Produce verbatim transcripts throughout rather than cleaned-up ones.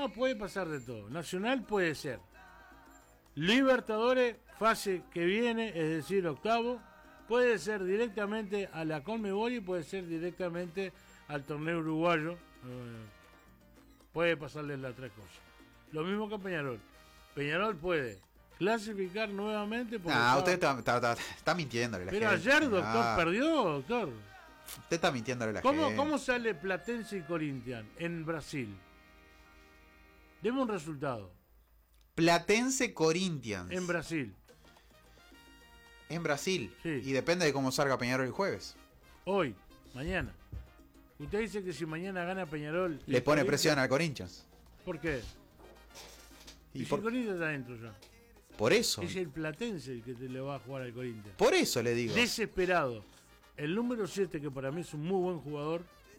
No, puede pasar de todo. Nacional puede ser. Libertadores, fase que viene, es decir, octavo. Puede ser directamente a la Conmebol y puede ser directamente al torneo uruguayo. Eh, puede pasarle las tres cosas. Lo mismo que Peñarol. Peñarol puede clasificar nuevamente. No, nah, usted está, está, está, está mintiéndole. La Pero gente. ayer, doctor, ah. perdió, doctor. Usted está mintiéndole la ¿Cómo, gente. ¿Cómo sale Platense y Corinthians en Brasil? Deme un resultado. Platense Corinthians. En Brasil. En Brasil. Sí. Y depende de cómo salga Peñarol el jueves. Hoy, mañana. Usted dice que si mañana gana Peñarol... Le pone presión al Corinthians. ¿Por qué? Y, y por... si el Corinthians está adentro ya. Por eso. Es el Platense el que te le va a jugar al Corinthians. Por eso le digo. Desesperado. El número siete, que para mí es un muy buen jugador,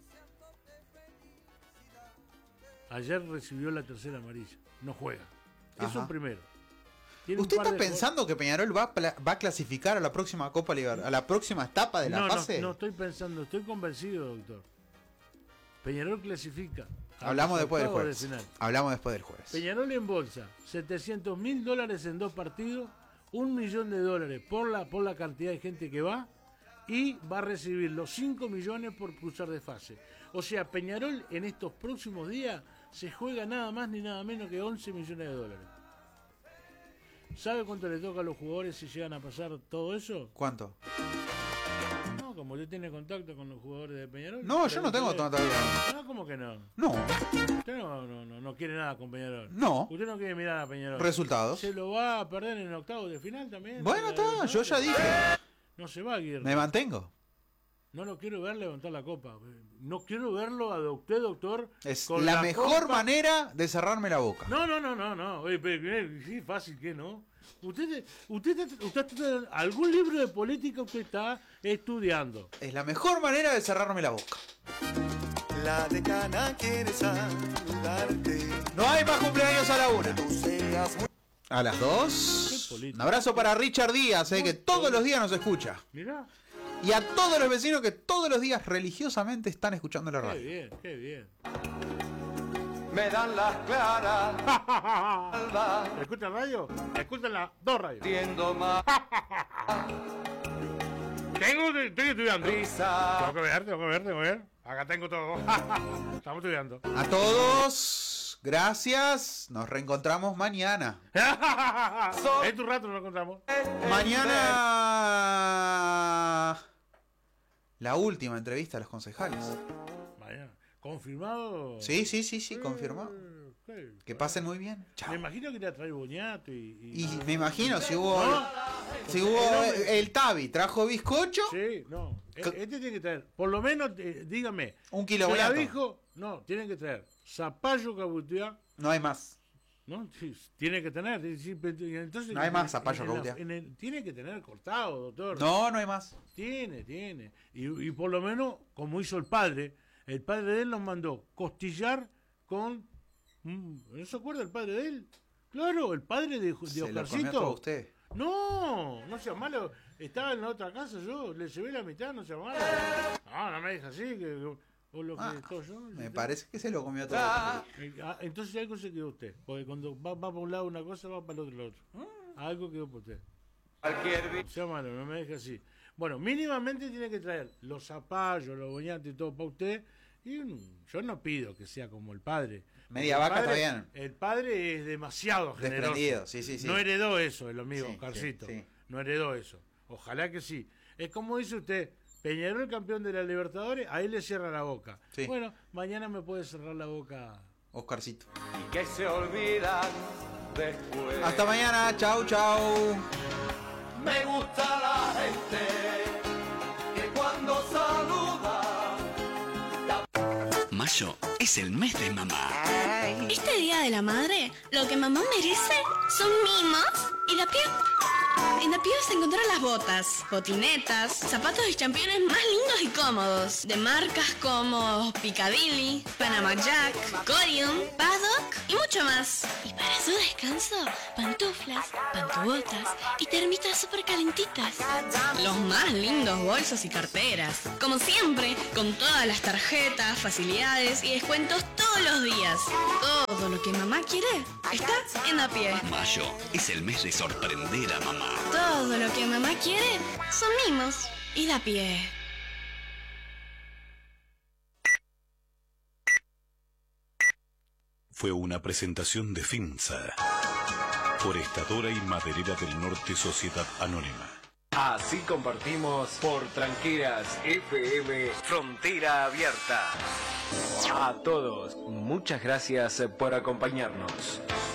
ayer recibió la tercera amarilla. No juega. Ajá. Es un primero. ¿Usted está pensando jugadores... que Peñarol va, va a clasificar a la próxima Copa Liber... a la próxima etapa de la no, fase? No, no estoy pensando, estoy convencido, doctor. Peñarol clasifica. Hablamos después del jueves. De Hablamos después del jueves. Peñarol en bolsa, setecientos mil dólares en dos partidos, un millón de dólares por la, por la cantidad de gente que va, y va a recibir los cinco millones por cruzar de fase. O sea, Peñarol en estos próximos días se juega nada más ni nada menos que once millones de dólares. ¿Sabe cuánto le toca a los jugadores si llegan a pasar todo eso? ¿Cuánto? No, como usted tiene contacto con los jugadores de Peñarol. No, yo no tengo contacto. No, ¿cómo que no? No. Usted no, no, no, no quiere nada con Peñarol. No. Usted no quiere mirar a Peñarol. Resultados. Se lo va a perder en octavos de final también. Bueno, está, yo ya dije. No se va, Aguirre. Me mantengo. No lo quiero ver levantar la copa. No quiero verlo a usted, doctor. Es con la, la mejor copa. manera de cerrarme la boca. No, no, no, no, no. Oye, pero, sí, fácil que no. Usted, usted, usted, usted, algún libro de política usted está estudiando. Es la mejor manera de cerrarme la boca. La decana quiere saludarte. No hay más cumpleaños a la una. A las dos. Un abrazo para Richard Díaz, eh, que todos los días nos escucha. Mirá. Y a todos los vecinos que todos los días religiosamente están escuchando la radio. Qué bien, qué bien. Me dan las claras. ¿Escuchan radio? Escuchan las dos radios. Tiendo más. Tengo, estoy estudiando. Risa. Tengo que ver, tengo que ver, tengo que ver. Acá tengo todo. Estamos estudiando. A todos, gracias. Nos reencontramos mañana. En tu rato nos encontramos. Mañana la última entrevista a los concejales. Mañana. ¿Confirmado? Sí, sí, sí, sí, confirmado. Okay. Que pasen muy bien. Chao. Me imagino que irá a traer boñato y, y... y me imagino si hubo... ¿No? Si hubo el, el Tavi, ¿trajo bizcocho? Sí, no. Este tiene que traer, por lo menos, eh, dígame. Un kilo boñato. Se la dijo, no, tienen que traer zapallo cabutea. No hay más. No, sí, tiene que tener. Entonces, no hay más zapallo cabutea. Tiene que tener cortado, doctor. No, no hay más. Tiene, tiene. Y, y por lo menos, como hizo el padre, el padre de él nos mandó costillar con... ¿No se acuerda el padre de él? Claro, el padre de, de Oscarcito. ¿Se lo comió todo usted? No, no sea malo. Estaba en la otra casa yo, le llevé la mitad, no sea malo. No, no me deja así, que... O lo que ah, todo yo, me parece que se lo comió todo. Ah, entonces algo se quedó usted. Porque cuando va, va para un lado una cosa, va para el otro la otra. Algo quedó por usted. No sea malo, no me deje así. Bueno, mínimamente tiene que traer los zapallos, los boñatos y todo para usted. Y un, yo no pido que sea como el padre. Media vaca padre, está bien. El padre es demasiado generoso. Sí, sí, sí. No heredó eso, el amigo sí, Carcito. Sí, sí. No heredó eso. Ojalá que sí. Es como dice usted, Peñarol campeón de la Libertadores, ahí le cierra la boca. Sí. Bueno, mañana me puede cerrar la boca Oscarcito. Y que se olvidan después. Hasta mañana, chau, chau. Me gusta la gente que cuando saluda. Mayo es el mes de mamá. Este día de la madre, lo que mamá merece son mimos y la piel. En la piel se encontraron las botas, botinetas, zapatos y championes más lindos y cómodos, de marcas como Piccadilly, Panama Jack, Corium, Paddock y mucho mucho más. Y para su descanso, pantuflas, pantubotas y termitas súper calentitas. Los más lindos bolsos y carteras. Como siempre, con todas las tarjetas, facilidades y descuentos todos los días. Todo lo que mamá quiere está en A Pie. Mayo es el mes de sorprender a mamá. Todo lo que mamá quiere son mimos y Da Pie. Fue una presentación de FIMSA, Forestadora y Maderera del Norte Sociedad Anónima. Así compartimos por Tranqueras F M Frontera Abierta. A todos, muchas gracias por acompañarnos.